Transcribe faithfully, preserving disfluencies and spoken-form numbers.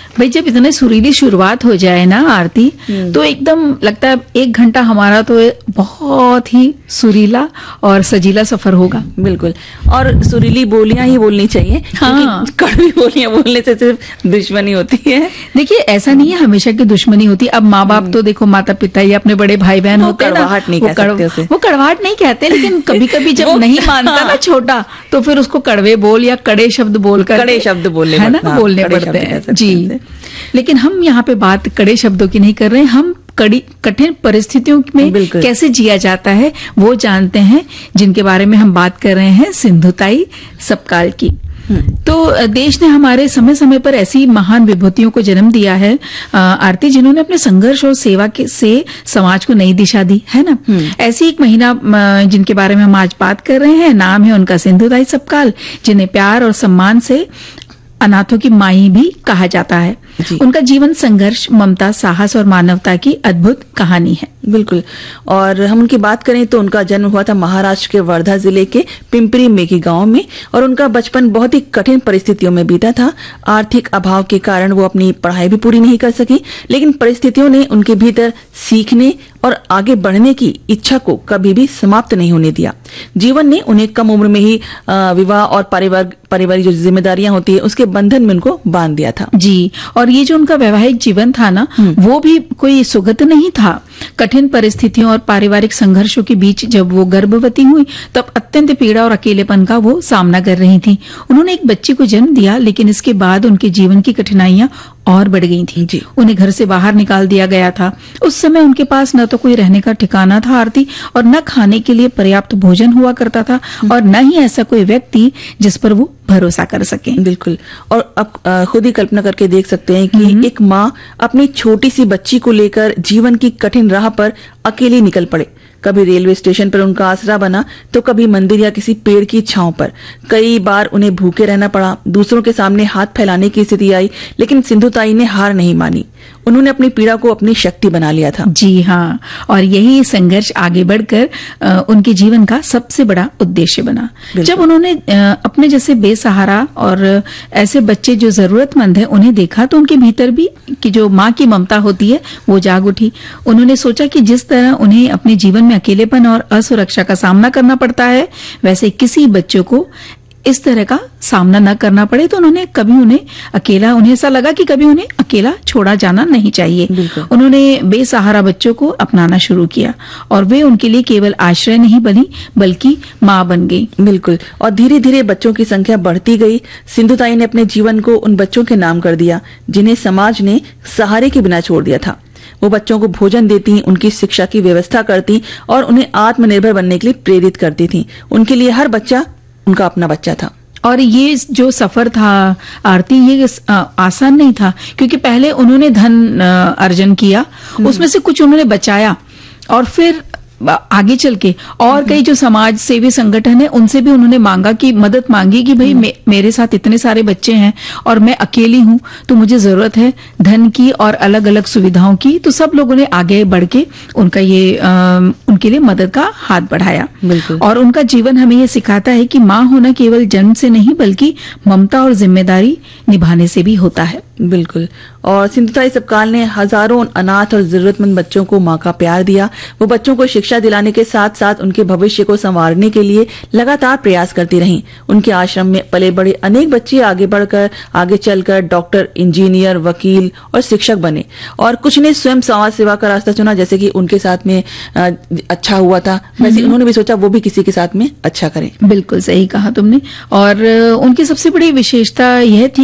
भाई जब इतने सुरीली शुरुआत हो जाए ना आरती, तो एकदम लगता है एक घंटा हमारा तो बहुत ही सुरीला और सजीला सफर होगा। बिल्कुल, और सुरीली बोलियां ही बोलनी चाहिए। हाँ, कड़वी बोलियां बोलने से सिर्फ दुश्मनी होती है। देखिए ऐसा नहीं है हमेशा की दुश्मनी होती। अब माँ बाप तो देखो, माता पिता या अपने बड़े भाई बहन होते हैं ना, कड़वाहट नहीं कह सकते उसे। वो कड़वाहट नहीं कहते, लेकिन कभी कभी जब नहीं मानता ना छोटा, तो फिर उसको कड़वे बोल या कड़े शब्द बोलकर कड़े शब्द बोलने है ना, बोलने पड़ते हैं जी। लेकिन हम यहाँ पे बात कड़े शब्दों की नहीं कर रहे हैं, हम कड़ी कठिन परिस्थितियों में कैसे जिया जाता है वो जानते हैं, जिनके बारे में हम बात कर रहे हैं सिंधुताई सपकाल की। तो देश ने हमारे समय समय पर ऐसी महान विभूतियों को जन्म दिया है आरती, जिन्होंने अपने संघर्ष और सेवा के से समाज को नई दिशा दी है ना। ऐसी एक महिला जिनके बारे में हम आज बात कर रहे हैं, नाम है उनका सिंधुताई सपकाल, जिन्हें प्यार और सम्मान से अनाथों की माई भी कहा जाता है। उनका जीवन संघर्ष, ममता, साहस और मानवता की अद्भुत कहानी है। बिल्कुल, और हम उनकी बात करें तो उनका जन्म हुआ था महाराष्ट्र के वर्धा जिले के पिंपरी मेघी गांव में, और उनका बचपन बहुत ही कठिन परिस्थितियों में बीता था। आर्थिक अभाव के कारण वो अपनी पढ़ाई भी पूरी नहीं कर सकी, लेकिन परिस्थितियों ने उनके भीतर सीखने और आगे बढ़ने की इच्छा को कभी भी समाप्त नहीं होने दिया। जीवन ने उन्हें कम उम्र में ही विवाह और परिवार पारिवारिक जो जिम्मेदारियां होती है उसके बंधन में उनको बांध दिया था जी। और ये जो उनका वैवाहिक जीवन था ना, वो भी कोई सुगत नहीं था। कठिन परिस्थितियों और पारिवारिक संघर्षों के बीच जब वो गर्भवती हुई, तब अत्यंत पीड़ा और अकेलेपन का वो सामना कर रही थी। उन्होंने एक बच्चे को जन्म दिया, लेकिन इसके बाद उनके जीवन की कठिनाइयां और बढ़ गई थी जी। उन्हें घर से बाहर निकाल दिया गया था। उस समय उनके पास न तो कोई रहने का ठिकाना था आरती, और न खाने के लिए पर्याप्त भोजन हुआ करता था, और न ही ऐसा कोई व्यक्ति जिस पर वो भरोसा कर सके। बिल्कुल, और अब खुद ही कल्पना करके देख सकते हैं कि एक माँ अपनी छोटी सी बच्ची को लेकर जीवन की कठिन राह पर अकेली निकल पड़े। कभी रेलवे स्टेशन पर उनका आसरा बना, तो कभी मंदिर या किसी पेड़ की छांव पर। कई बार उन्हें भूखे रहना पड़ा, दूसरों के सामने हाथ फैलाने की स्थिति आई, लेकिन सिंधुताई ने हार नहीं मानी। उन्होंने अपनी पीड़ा को अपनी शक्ति बना लिया था जी हाँ, और यही संघर्ष आगे बढ़कर आ, उनके जीवन का सबसे बड़ा उद्देश्य बना। जब उन्होंने आ, अपने जैसे बेसहारा और ऐसे बच्चे जो जरूरतमंद है उन्हें देखा, तो उनके भीतर भी कि जो माँ की ममता होती है वो जाग उठी। उन्होंने सोचा कि जिस तरह उन्हें अपने जीवन में अकेलेपन और असुरक्षा का सामना करना पड़ता है, वैसे किसी बच्चों को इस तरह का सामना न करना पड़े। तो उन्होंने कभी उन्हें अकेला उन्हें ऐसा लगा कि कभी उन्हें अकेला छोड़ा जाना नहीं चाहिए। उन्होंने बेसहारा बच्चों को अपनाना शुरू किया, और वे उनके लिए केवल आश्रय नहीं बनी, बल्कि माँ बन गई। बिल्कुल, और धीरे धीरे बच्चों की संख्या बढ़ती गई। सिंधुताई ने अपने जीवन को उन बच्चों के नाम कर दिया जिन्हें समाज ने सहारे के बिना छोड़ दिया था। वो बच्चों को भोजन देती, उनकी शिक्षा की व्यवस्था करती और उन्हें आत्मनिर्भर बनने के लिए प्रेरित करती थी। उनके लिए हर बच्चा उनका अपना बच्चा था। और ये जो सफर था आरती, ये आसान नहीं था, क्योंकि पहले उन्होंने धन अर्जन किया, उसमें से कुछ उन्होंने बचाया, और फिर आगे चल के और कई जो समाज सेवी संगठन है उनसे भी उन्होंने मांगा कि मदद मांगी कि भाई मे, मेरे साथ इतने सारे बच्चे हैं और मैं अकेली हूं, तो मुझे जरूरत है धन की और अलग अलग सुविधाओं की। तो सब लोगों ने आगे बढ़ के उनका ये आ, उनके लिए मदद का हाथ बढ़ाया। और उनका जीवन हमें ये सिखाता है कि माँ होना केवल जन्म से नहीं, बल्कि ममता और जिम्मेदारी निभाने से भी होता है। बिल्कुल, और सिंधुताई सपकाल ने हजारों अनाथ और जरूरतमंद बच्चों को माँ का प्यार दिया। वो बच्चों को शिक्षा दिलाने के साथ साथ उनके भविष्य को संवारने के लिए लगातार प्रयास करती रहीं। उनके आश्रम में पले बड़े अनेक बच्चे आगे बढ़कर आगे चलकर डॉक्टर, इंजीनियर, वकील और शिक्षक बने, और कुछ ने स्वयं समाज सेवा का रास्ता चुना। जैसे कि उनके साथ में अच्छा हुआ था, वैसे उन्होंने भी सोचा वो भी किसी के साथ में अच्छा करें। बिल्कुल सही कहा तुमने। और उनकी सबसे बड़ी विशेषता यह थी